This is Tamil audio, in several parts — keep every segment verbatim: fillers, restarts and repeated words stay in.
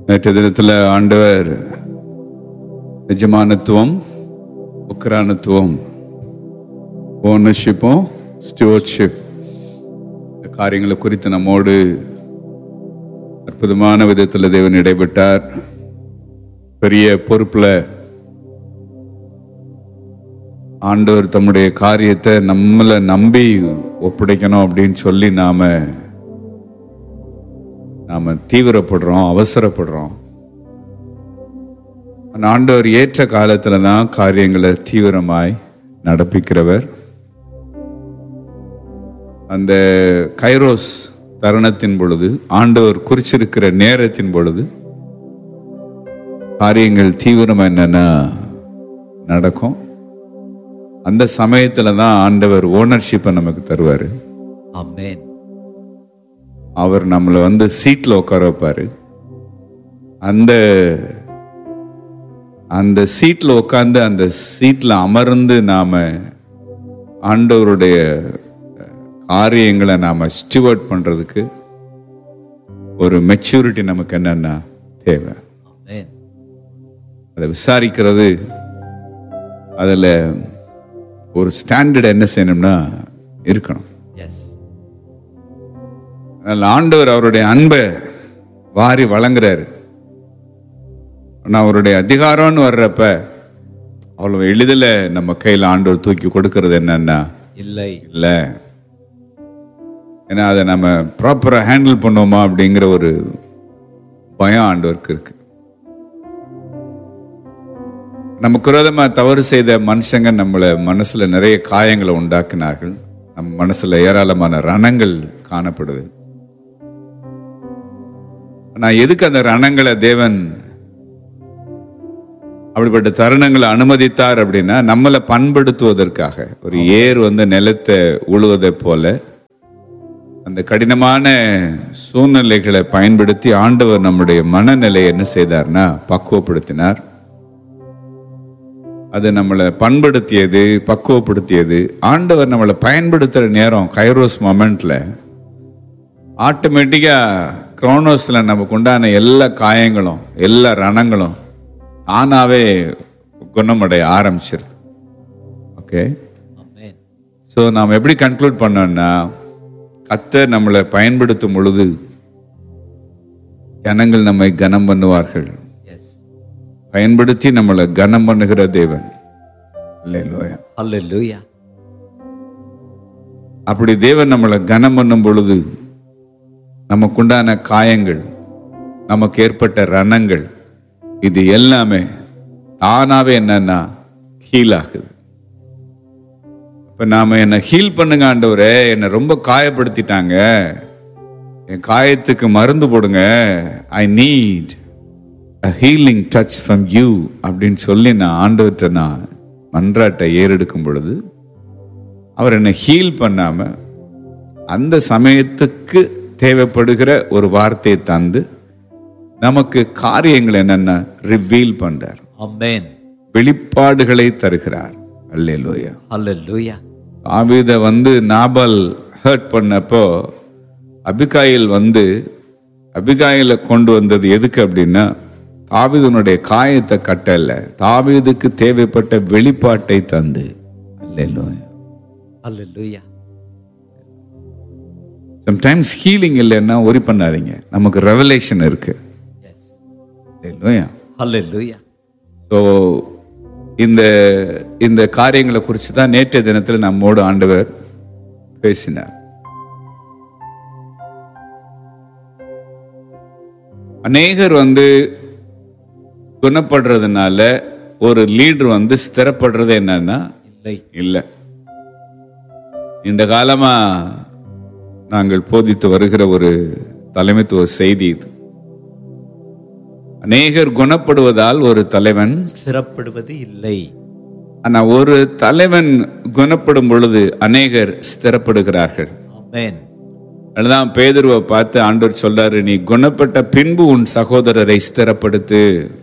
நேற்று தினத்தில் ஆண்டவர் எஜமானத்துவம், உக்ரானத்துவம், ஓனர்ஷிப்பும் ஸ்டூவர்ட்ஷிப் காரியங்களை குறித்து நம்மோடு அற்புதமான விதத்தில் தேவன் இடைப்பட்டார். பெரிய பொறுப்புல ஆண்டவர் தம்முடைய காரியத்தை நம்மளை நம்பி ஒப்படைக்கணும் அப்படின்னு சொல்லி நாம நாம தீவிரப்படுறோம், அவசரப்படுறோம். ஆண்டவர் ஏற்ற காலத்துல தான் காரியங்களை தீவிரமாய் நடப்பிக்கிறவர். அந்த கைரோஸ் தருணத்தின் பொழுது, ஆண்டவர் குறிச்சிருக்கிற நேரத்தின் பொழுது காரியங்கள் தீவிரமா என்னன்னா நடக்கும். அந்த சமயத்துல தான் ஆண்டவர் ஓனர்ஷிப்பை நமக்கு தருவாரு. ஆமென். அவர் நம்மளை வந்து சீட்ல உட்கார வைப்பாரு. அந்த அந்த சீட்ல உட்கார்ந்து அந்த சீட்ல அமர்ந்து நாம ஆண்டவருடைய காரியங்களை நாம ஸ்டிவர்ட் பண்றதுக்கு ஒரு மெச்சூரிட்டி நமக்கு என்னன்னா தேவை. ஆமென். அதை விசாரிக்கிறது, அதுல ஒரு ஸ்டாண்டர்ட் என்ன செய்யணும்னா இருக்கணும். எஸ். ஆண்டவர் அவருடைய அன்பை வாரி வழங்குறாரு. ஆனா அவருடைய அதிகாரம்னு வர்றப்ப அவ்வளவு எளிதில் நம்ம கையில் ஆண்டவர் தூக்கி கொடுக்கறது என்னன்னா இல்லை இல்ல. ஏன்னா அதை நம்ம ப்ராப்பரா ஹேண்டில் பண்ணுவோமா அப்படிங்கிற ஒரு பயம் ஆண்டவருக்கு இருக்கு. நமக்கு விரோதமா தவறு செய்த மனுஷங்க நம்மள மனசுல நிறைய காயங்களை உண்டாக்கினார்கள். நம்ம மனசுல ஏராளமான ரணங்கள் காணப்படுது. ஆனா எதுக்கு அந்த ரணங்களை தேவன் அப்படிப்பட்ட தருணங்களை அனுமதித்தார் அப்படின்னா, நம்மளை பண்படுத்துவதற்காக. ஒரு ஏர் வந்து நிலத்தை உழுவதை போல அந்த கடினமான சூழ்நிலைகளை பயன்படுத்தி ஆண்டவர் நம்முடைய மனநிலையை என்ன செய்தார்னா பக்குவப்படுத்தினார். அது நம்மளை பண்படுத்தியது, பக்குவப்படுத்தியது. ஆண்டவர் நம்மளை பயன்படுத்துற நேரம் கைரோஸ் மொமெண்ட்ல ஆட்டோமேட்டிக்கா குரோனோஸ்ல நமக்கு உண்டான எல்லா காயங்களும் எல்லா ரணங்களும் தானாவே குணமடைய ஆரம்பிச்சிருது. ஓகே. ஆமென். ஸோ நாம் எப்படி கன்க்ளூட் பண்ணோம்னா, கர்த்தர் நம்மளை பயன்படுத்தும் பொழுது ஜனங்கள் நம்மை கனம் பண்ணுவார்கள். எஸ். பயன்படுத்தி நம்மளை கனம் பண்ணுகிற தேவன். அல்லேலூயா. ஹல்லேலூயா. அப்படி தேவன் நம்மளை கனம் பண்ணும் பொழுது நமக்குண்டான காயங்கள், நமக்கு ஏற்பட்ட ரணங்கள், இது எல்லாமே தானாவே என்னன்னா ஹீல் ஆகுது. இப்ப நாம என்ன ஹீல் பண்ணுங்க ஆண்டவரே, என்னை ரொம்ப காயப்படுத்திட்டாங்க, என் காயத்துக்கு மருந்து போடுங்க, I need a healing touch from you அப்படின்னு சொல்லி நான் ஆண்டவர்கிட்ட நான் மன்றாட்டை ஏறெடுக்கும் பொழுது அவர் என்னை ஹீல் பண்ணாம அந்த சமயத்துக்கு தேவைப்படுகிற ஒரு வார்த்தையை தந்து நமக்கு காரியங்கள் என்னன்னா ரிவீல் பண்றார். ஆமென். வெளிப்பாடுகளை தருகிறார். அல்லேலூயா. ஹல்லேலூயா. தாவீதை வந்து நாபால் ஹர்ட் பண்ணப்போ அபிகாயில் வந்து அபிகாயில கொண்டு வந்தது எதுக்கு அப்படின்னா, தாவீதுனுடைய காயத்தை கட்டல, தாவீதுக்கு தேவைப்பட்ட வெளிப்பாட்டை தந்து. அல்லேலூயா. ஹல்லேலூயா. சம்டைம்ஸ் ஹீலிங் இல்லைன்னா ஒரி பண்ணாதீங்க, நமக்கு ரெவலேஷன் இருக்கு. எஸ். அல்லேலூயா. ஹல்லேலூயா. ஸோ இந்த இந்த காரியங்களை குறித்து தான் நேற்றைய தினத்தில் நம்மோடு ஆண்டவர் பேசினார். அநேகர் வந்து குணப்படுறதுனால ஒரு லீடர் வந்து ஸ்திரப்படுறது என்னன்னா இல்லை இல்லை. இந்த காலமா நாங்கள் போதித்து வருகிற ஒரு தலைமைத்துவ செய்தி இது. அநேகர் குணப்படுவதால் ஒரு தலைவன் ஸ்திரப்படுவது இல்லை. ஆனா ஒரு தலைவன் குணப்படும் பொழுது அநேகர் ஸ்திரப்படுகிறார்கள். ஆமென். அதுதான் பேதுருவை பார்த்து ஆண்டவர் சொல்றாரு, நீ குணப்பட்ட பின்பு உன் சகோதரரை ஸ்திரப்படுத்து.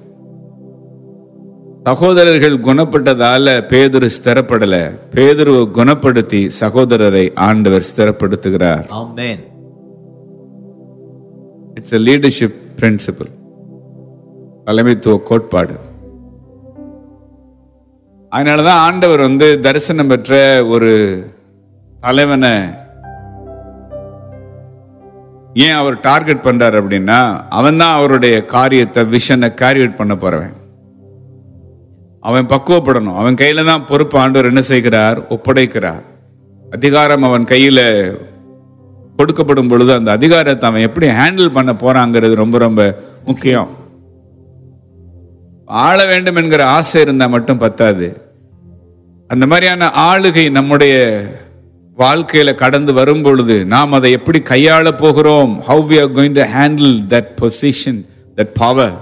சகோதரர்கள் குணப்பட்டதால பேதுரு ஸ்திரப்படல, பேதுருவை குணப்படுத்தி சகோதரரை ஆண்டவர் ஸ்திரப்படுத்துகிறார். ஆமென். It's a leadership principle. தலைமைத்துவ கோட்பாடு. அதனாலதான் ஆண்டவர் வந்து தரிசனம் பெற்ற ஒரு தலைவனை ஏன் அவர் டார்கெட் பண்றாரு அப்படின்னா, அவன் தான் அவருடைய காரியத்தை விஷனை கேரி அவுட் பண்ண போறவன். அவன் பக்குவப்படணும். அவன் கையில தான் பொறுப்பு ஆண்டவர் என்ன செய்கிறார், ஒப்படைக்கிறார். அதிகாரம் அவன் கையில கொடுக்கப்படும் பொழுது அந்த அதிகாரத்தை அவன் எப்படி ஹேண்டில் பண்ண போறாங்கிறது ரொம்ப ரொம்ப முக்கியம். ஆள வேண்டும் என்கிற ஆசை இருந்தா மட்டும் பத்தாது. அந்த மாதிரியான ஆளுகை நம்முடைய வாழ்க்கையில கடந்து வரும் பொழுது நாம் அதை எப்படி கையாள போகிறோம், how we are going to handle that position, that power.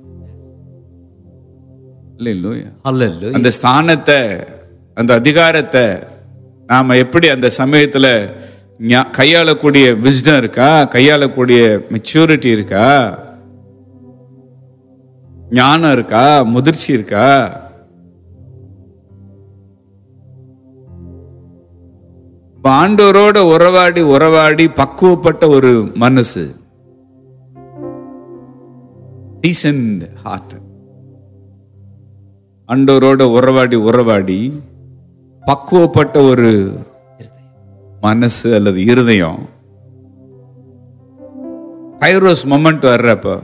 Hallelujah. Hallelujah. அந்த ஸ்தானத்தை, அந்த அதிகாரத்தை நாம எப்படி அந்த சமயத்துல கையாளக்கூடிய விஸ்டம் இருக்கா, கையாளக்கூடிய மெச்சூரிட்டி இருக்கா, ஞானம் இருக்கா, முதிர்ச்சி இருக்கா? ஆண்டவரோட உறவாடி உறவாடி பக்குவப்பட்ட ஒரு மனசு, seasoned heart. ஆண்டவரோட உறவாடி உறவாடி பக்குவப்பட்ட ஒரு மனசு அல்லது இருதயம் கைரோஸ் மொமெண்ட் வர்றப்ப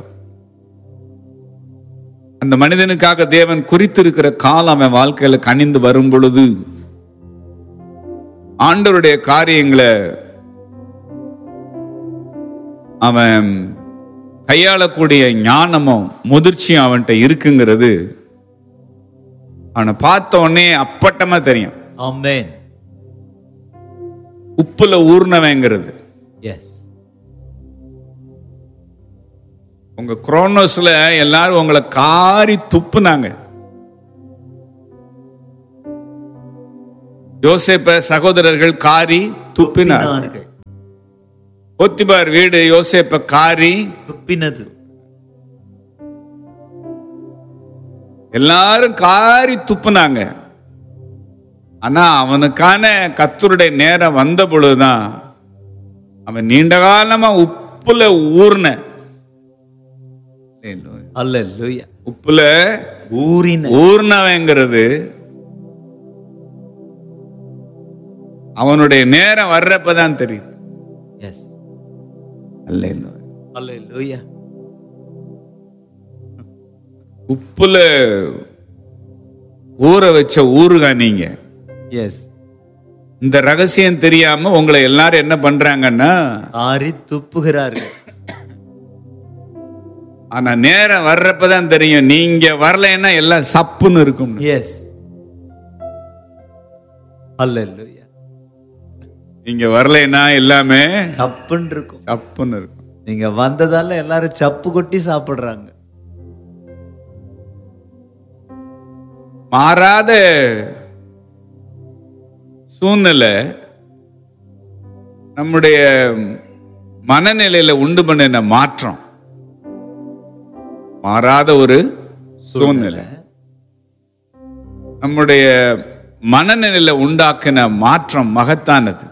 அந்த மனிதனுக்காக தேவன் குறித்திருக்கிற காலம் அவன் வாழ்க்கையில கனிந்து வரும் பொழுது ஆண்டவருடைய காரியங்களை அவன் கையாளக்கூடிய ஞானமும் முதிர்ச்சியும் அவன்கிட்ட இருக்குங்கிறது அவனை பார்த்த உடனே அப்பட்டமா தெரியும். ஆமென். உப்புல ஊர்னவங்கிறது. எஸ். உங்க குரோனோஸ்ல எல்லாரும் உங்களை காரி துப்புனாங்க. யோசேப்ப சகோதரர்கள் காரி துப்பினார்கள். போத்திபார் வீடு யோசேப்ப காரி துப்பினது. எல்லாரும் காரி துப்புனாங்க. ஆனா அவனுக்கான கர்த்தருடைய நேரம் வந்த பொழுதுதான் அவன் நீண்ட காலமா உப்புல ஊர்ன அல்லேலூயா உப்புல ஊறின ஊர்னவங்கிறது அவனுடைய நேரம் வர்றப்பதான் தெரியுது. எஸ். அல்லேலூயா அல்லேலூயா. உப்புல ஊற வச்ச ஊறுகா நீங்க. எஸ். இந்த ரகசியம் தெரியாம உங்களை எல்லாரும் என்ன பண்றாங்கன்னா ஆரி துப்புகிறார்கள். ஆனா நேரம் வர்றப்பதான் தெரியும். நீங்க வரலைன்னா எல்லாம் சப்புன்னு இருக்கும். எஸ். அல்லேலூயா. நீங்க வரலைன்னா எல்லாமே சப்புன்னு இருக்கும். சப்புன்னு இருக்கும். நீங்க வந்ததால எல்லாரும் சப்பு கொட்டி சாப்பிடுறாங்க. மாறாத சூழ்நிலை நம்முடைய மனநிலையில உண்டு பண்ணின மாற்றம். மாறாத ஒரு சூழ்நிலை நம்முடைய மனநிலையில உண்டாக்கின மாற்றம் மகத்தானது.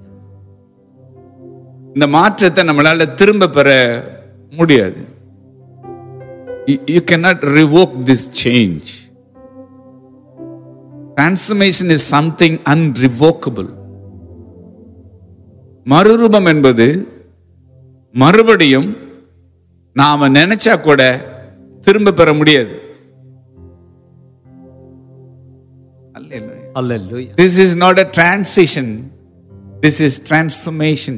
இந்த மாற்றத்தை நம்மளால திரும்ப பெற முடியாது. You cannot revoke this change. Transformation is something unrevocable. மறுரூபம் என்பது மறுபடியும் நாம நினைச்சா கூட திரும்ப பெற முடியாது. Hallelujah. This is not a transition. This is transformation.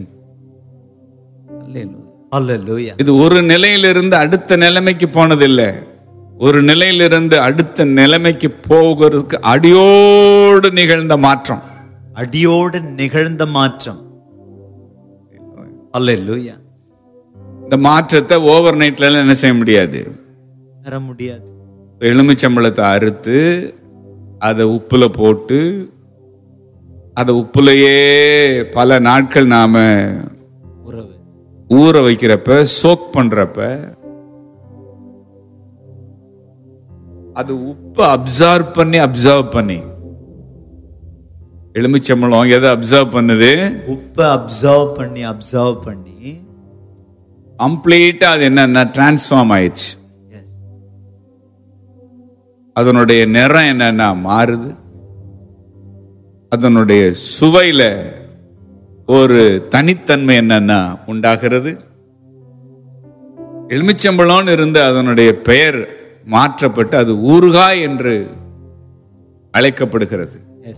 Hallelujah. இது ஒரு நிலையிலிருந்து அடுத்த நிலைமைக்கு போனதில்லை. ஒரு நிலையிலிருந்து அடுத்த நிலைமைக்கு போகிறதுக்கு அடியோடு நிகழ்ந்த மாற்றம். அடியோடு நிகழ்ந்த மாற்றம். அல்லேலூயா. இந்த மாற்றத்தை ஓவர் நைட்ல என்ன செய்ய முடியாது, வர முடியாது. எலுமிச்சம்பழத்தை அறுத்து அதை உப்புல போட்டு அதை உப்புலையே பல நாட்கள் நாம உறவு ஊற வைக்கிறப்ப சோக் பண்றப்ப அது உப்பு அப்சர்வ் பண்ணி அப்சர்வ் பண்ணி எலுமிச்சம்பழம் எதை அப்சர்வ் பண்ணுது, உப்பு அப்சர்வ் பண்ணி அப்சர்வ் பண்ணி கம்ப்ளீட்டா அது என்ன டிரான்ஸ்ஃபார்ம் ஆயிடுச்சு. அதனுடைய நிறம் என்னன்னா மாறுது. அதனுடைய சுவையில ஒரு தனித்தன்மை என்னன்னா உண்டாகிறது. எலுமிச்சம்பழம்னு இருந்த அதனுடைய பெயர் மாற்றப்பட்டு அது ஊறுகாய் என்று அழைக்கப்படுகிறது.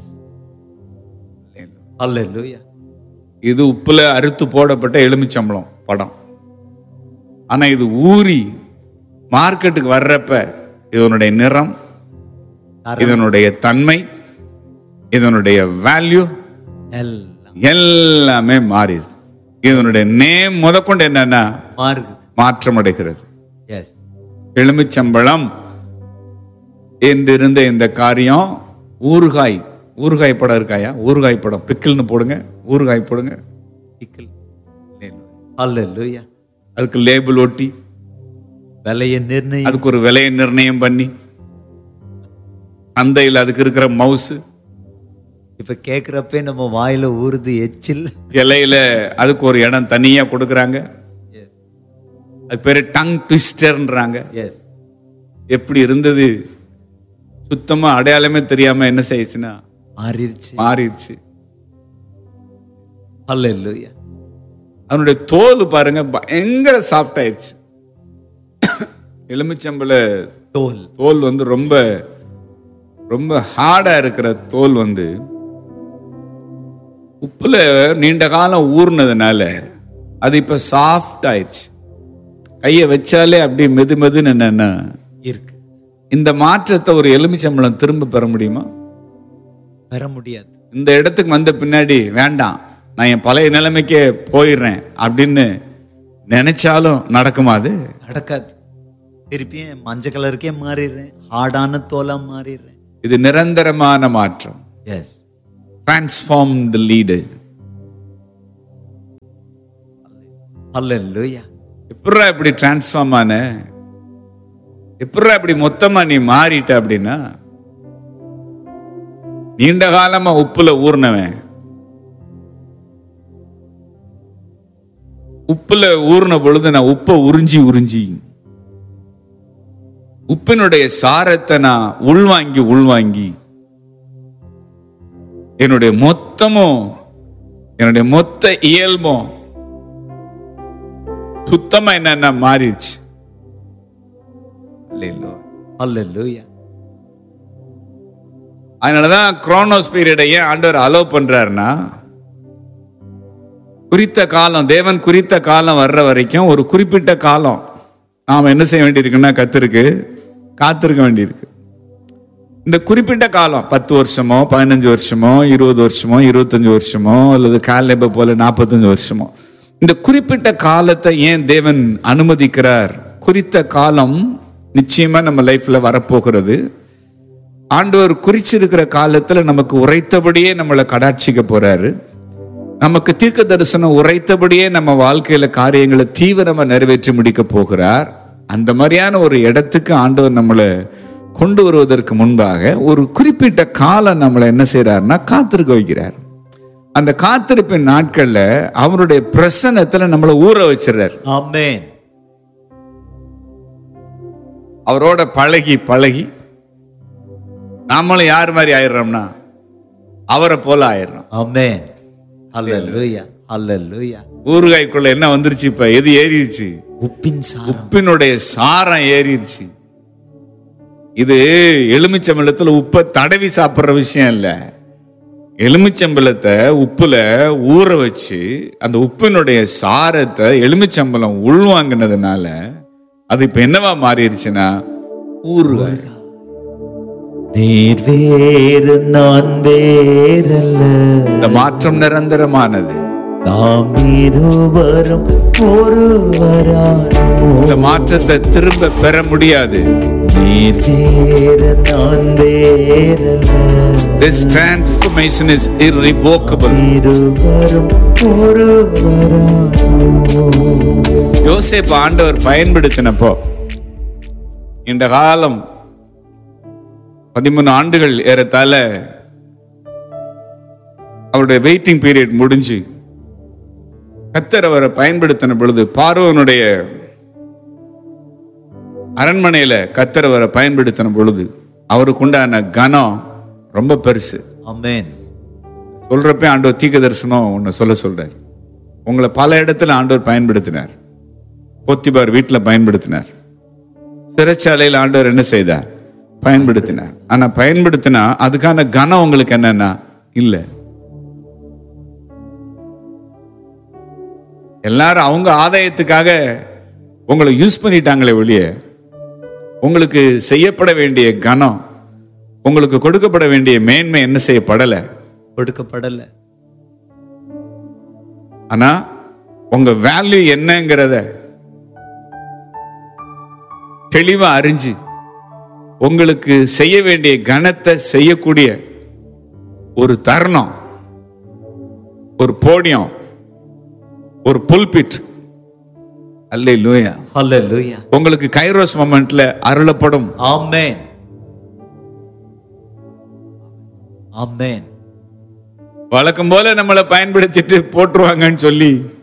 ஹல்லேலூயா. இது உப்புல அறுத்து போடப்பட்ட எலுமிச்சம்பழம் படம். ஆனா இது ஊறி மார்க்கெட்டுக்கு வர்றப்ப இதனுடைய நிறம், இதனுடைய தன்மை, இதனுடைய வேல்யூ எல்லாமே மாறிது. இதனுடைய நேம் முதற்கொண்டு என்னன்னா மாற்றம் அடைகிறது. எலுமிச்சம்பழம் என்றிருந்த இந்த காரியம் ஊறுகாய். ஊறுகாய் படம் இருக்காயா? ஊறுகாய் படம் பிக்கிள்னு போடுங்க, ஊறுகாய் போடுங்க, பிக்கிள். ஹல்லேலூயா. அதுக்கு லேபிள் ஒட்டி விலையை நிர்ணயம், அதுக்கு ஒரு விலையை நிர்ணயம் பண்ணி சந்தையில் அதுக்கு இருக்கிற மவுஸ் இப்ப கேக்குறப்ப நம்ம வாயில ஊறுது எச்சில். இலையில அதுக்கு ஒரு இடம் தனியா கொடுக்கறாங்க. அது பேரு டங் ட்விஸ்டர்ன்றாங்க. எப்படி இருந்தது? சுத்தமா அடையாளமே தெரியாம என்ன செய்யுச்சுன்னா மாறிடுச்சு மாறிடுச்சு. ஹல்லேலூயா. அதனுடைய தோல் பாருங்க பயங்கர சாஃப்ட் ஆயிடுச்சு. எலுமிச்சம்பழ தோல் தோல் வந்து ரொம்ப ரொம்ப ஹார்டா இருக்கிற தோல் வந்து உப்புல நீண்ட காலம் ஊர்னதுனால அது இப்ப சாஃப்ட் ஆயிடுச்சு. கையை வச்சாலே அப்படி மெது மெதுன்னு என்னன்னா இருக்கு. இந்த மாற்றத்தை ஒரு எலுமிச்சம்பழம் திரும்ப பெற முடியுமா? பெற முடியாது. இந்த இடத்துக்கு வந்த பின்னாடி வேண்டாம், நான் என் பழைய நிலைமைக்கே போயிடுறேன் அப்படின்னு நினைச்சாலும் நடக்குமா? அது நடக்காது. திருப்பியும் மஞ்சள் கலருக்கே மாறிடுறேன், ஹார்டான தோலா மாறிடுறேன். இது நிரந்தரமான மாற்றம். S, transformed leader. ஹல்லேலூயா. எப்படிடா இப்படி டிரான்ஸ்ஃபார்ம் ஆன? எப்படிடா இப்படி மொத்தமா நீ மாறிட்ட? அப்படின்னா நீண்ட காலமா உப்புல ஊர்னவன், உப்புல ஊர்ன பொழுது நான் உப்பை உறிஞ்சி உறிஞ்சி உப்பினுடைய சாரத்தை நான் உள்வாங்கி உள்வாங்கி என்னுடைய மொத்தமும் என்னுடைய மொத்த இயல்பும் சுத்தமா என்னன்னா மாறிடுச்சு. ஹல்லேலூயா. அதனாலதான் குரோனோஸ் பீரியடை ஏன் ஆண்டவர் அலோவ் பண்றாருன்னா, குறித்த காலம், தேவன் குறித்த காலம் வர்ற வரைக்கும் ஒரு குறிப்பிட்ட காலம் நாம என்ன செய்ய வேண்டியிருக்குன்னா கத்திருக்கு காத்திருக்க வேண்டியிருக்கு. இந்த குறிப்பிட்ட காலம் பத்து வருஷமோ பதினஞ்சு வருஷமோ இருபது வருஷமோ இருபத்தஞ்சு வருஷமோ அல்லது காலேப போல நாற்பத்தஞ்சு வருஷமோ, இந்த குறிப்பிட்ட காலத்தை ஏன் தேவன் அனுமதிக்கிறார்? குறித்த காலம் நிச்சயமா நம்ம லைஃப்ல வரப்போகிறது. ஆண்டவர் குறிச்சிருக்கிற காலத்துல நமக்கு உரைத்தபடியே நம்மளை கடாட்சிக்க போறாரு. நமக்கு தீர்க்க தரிசனம் உரைத்தபடியே நம்ம வாழ்க்கையில காரியங்களை தீவிரமா நிறைவேற்றி முடிக்க போகிறார். அந்த மாதிரியான ஒரு இடத்துக்கு ஆண்டவர் நம்மளை கொண்டு வருவதற்கு முன்பாக ஒரு குறிப்பிட்ட காலம் நம்மளை என்ன செய்யறாருன்னா காத்திருக்க வைக்கிறார். அந்த காத்திருப்பின் நாட்கள்ல அவருடைய பிரசன்னத்துல நம்மளை ஊற வச்சிடறார். ஆமென். அவரோட பழகி பழகி நாமளும் யார் மாதிரி ஆயிடுறோம்னா அவரை போல ஆயிடுறோம். ஆமென். ஹல்லேலூயா. ஹல்லேலூயா. ஊறுகாய்க்குள்ள என்ன வந்துருச்சு? இப்ப எது ஏறிடுச்சு? உப்பின் சாரம். உப்பினுடைய சாரம் ஏறிடுச்சு. இது எலுமிச்சம்பழத்துல உப்பை தடவி சாப்பிடுற விஷயம் இல்ல. எலுமிச்சம்பழத்தை உப்புல ஊற வச்சு அந்த உப்பினுடைய சாரத்தை எலுமிச்சம்பழம் உள்வாங்கினதுனால அது இப்ப என்னவா மாறிடுச்சுன்னா ஊறுகாய். நீர் வேறு நான் வேறல்ல. இந்த மாற்றம் நிரந்தரமானது. நாம் இருவரும் ஒருவரானோ. இந்த மாற்றத்தை திரும்ப பெற முடியாது. நீர் வேறு நான் வேறல்ல. This transformation is irrevocable. இருவரும் ஒருவரானோ. யோசேப்பு ஆண்டவர் பயன்படுத்தினப்போ இந்த காலம் பதிமூணு ஆண்டுகள் ஏறத்தாழ அவருடைய வெயிட்டிங் பீரியட் முடிஞ்சு கர்த்தர் அவரை பயன்படுத்தின பொழுது பார்வோனுடைய அரண்மனையில கர்த்தர் அவரை பயன்படுத்தின பொழுது அவருக்கு உண்டான கனம் ரொம்ப பெருசு. ஆமென். சொல்றப்ப ஆண்டவர் தீர்க்க தரிசனம் ஒன்னு சொல்ல சொல்றார். உங்களை பல இடத்துல ஆண்டவர் பயன்படுத்தினார். போத்திபார் வீட்டில் பயன்படுத்தினார். சிறைச்சாலையில் ஆண்டவர் என்ன செய்தார்? பயன்படுத்தினார். ஆனா பயன்படுத்தினா அதுக்கான கனம் உங்களுக்கு என்னன்னா இல்ல. எல்லாரும் அவங்க ஆதாயத்துக்காக உங்களை யூஸ் பண்ணிட்டாங்களே ஒழிய உங்களுக்கு செய்யப்பட வேண்டிய கனம், உங்களுக்கு கொடுக்கப்பட வேண்டிய மேன்மை என்ன செய்யப்படல? கொடுக்கப்படல. ஆனா உங்க வேல்யூ என்னங்கிறத தெளிவா அறிஞ்சு உங்களுக்கு செய்ய வேண்டிய கனத்தை செய்யக்கூடிய ஒரு தருணம், ஒரு போடியம், ஒரு புல்பிட். அல்லேலூயா, ஹல்லேலூயா. உங்களுக்கு கைரோஸ் மொமெண்ட்ல அருளப்படும். ஆமென், ஆமென். வழக்கம் போல நம்மளை பயன்படுத்திட்டு போட்டுருவாங்கன்னு சொல்லி